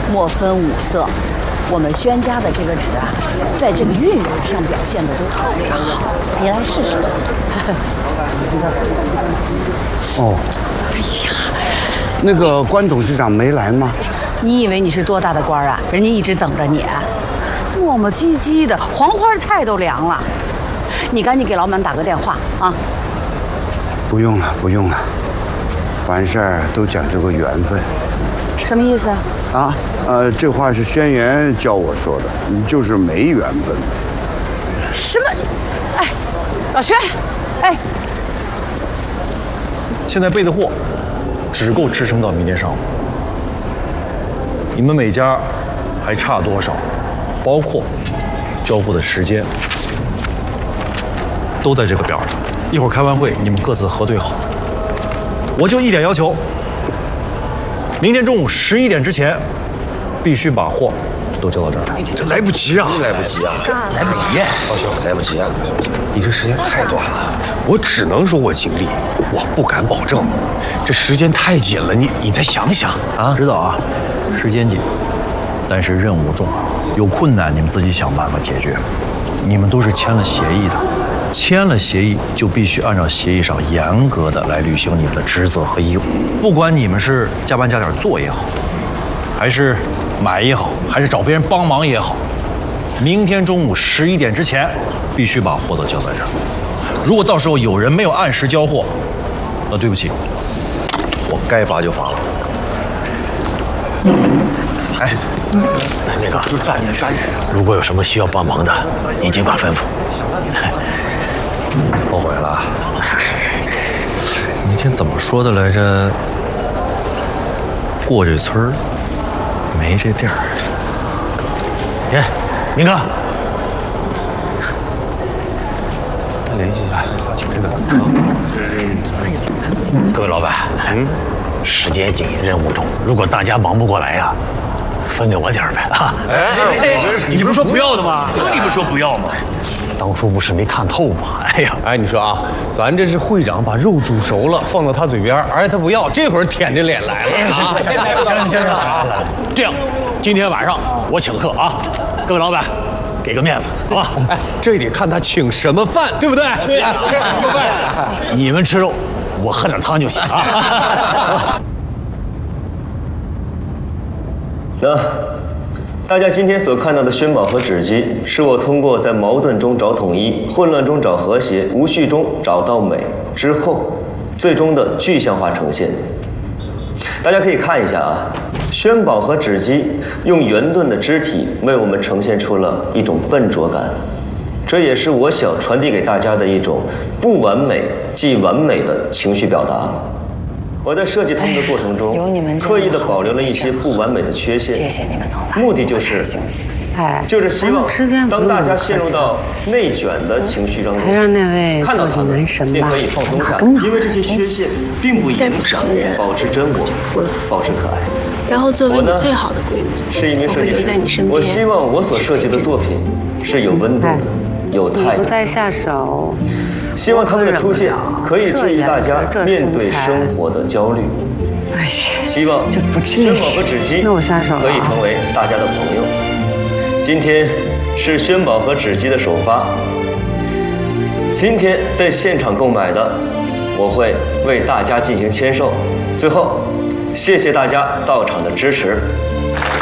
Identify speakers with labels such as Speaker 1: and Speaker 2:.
Speaker 1: 莫分五色。我们宣家的这个纸啊，在这个晕染上表现的都特别好，你来试试。
Speaker 2: 哦，
Speaker 1: 哎呀，
Speaker 2: 那个关董事长没来吗？
Speaker 1: 你以为你是多大的官啊？人家一直等着你，磨磨唧唧的，黄花菜都凉了。你赶紧给老板打个电话啊！
Speaker 2: 不用了，不用了，凡事都讲究个缘分。
Speaker 1: 什么意思
Speaker 2: 啊？这话是轩辕教我说的，就是没缘分。
Speaker 1: 什么？哎，老轩，哎，
Speaker 3: 现在备的货只够支撑到明天上午。你们每家还差多少？包括交付的时间，都在这个表上。一会儿开完会，你们各自核对好。我就一点要求：明天中午11点之前，必须把货都交到这儿来。
Speaker 4: 这来不及啊！
Speaker 5: 来不及啊！
Speaker 4: 来不及！
Speaker 5: 高兄，来不及啊！
Speaker 4: 你这时间太短了，我只能说我尽力，我不敢保证。这时间太紧了，你再想想啊！
Speaker 3: 知道啊，时间紧，但是任务重，有困难你们自己想办法解决。你们都是签了协议的，签了协议就必须按照协议上严格的来履行你们的职责和义务。不管你们是加班加点做也好，还是买也好，还是找别人帮忙也好，明天中午11点之前必须把货都交在这儿。如果到时候有人没有按时交货，那对不起，我该罚就罚了。
Speaker 4: 哎，那个，抓紧！如果有什么需要帮忙的，你尽管吩咐。
Speaker 3: 后悔了。那天怎么说的来着？过这村儿没这地儿。
Speaker 4: 哎，明哥，
Speaker 5: 联系一下，
Speaker 4: 各位老板，时间紧，任务重，如果大家忙不过来呀，分给我点儿呗啊！
Speaker 5: 你不是说不要的吗？你不是说不要吗？
Speaker 4: 当初不是没看透吗？哎呀，
Speaker 5: 哎，你说啊，咱这是会长把肉煮熟了放到他嘴边，而且他不要，这会儿舔着脸来了。
Speaker 4: 行，这样，今天晚上我请客啊，各位老板，给个面子好吧？
Speaker 5: 哎，这得看他请什么饭，对不对？对，请什么饭？
Speaker 4: 你们吃肉，我喝点汤就行啊。
Speaker 6: 那大家今天所看到的宣宝和纸基，是我通过在矛盾中找统一、混乱中找和谐、无序中找到美之后，最终的具象化呈现。大家可以看一下啊，宣宝和纸基用圆钝的肢体为我们呈现出了一种笨拙感，这也是我想传递给大家的一种不完美即完美的情绪表达。我在设计他们的过程中，刻意的保留了一些不完美的缺陷，
Speaker 7: 谢谢你们能来，
Speaker 6: 目的就是希望当大家陷入到内卷的情绪当中，看到他们便可以放松下来，因为这些缺陷并不影响保持真我，保持可爱。
Speaker 7: 然后作为你最好的闺蜜，
Speaker 6: 是一名设计师，
Speaker 7: 我
Speaker 6: 我希望我所设计的作品是有温度的，有态度。
Speaker 8: 再下手。
Speaker 6: 希望他们的出现可以治愈大家面对生活的焦虑。希望宣宝和纸基可以成为大家的朋友。今天是宣宝和纸基的首发，今天在现场购买的，我会为大家进行签售。最后，谢谢大家到场的支持。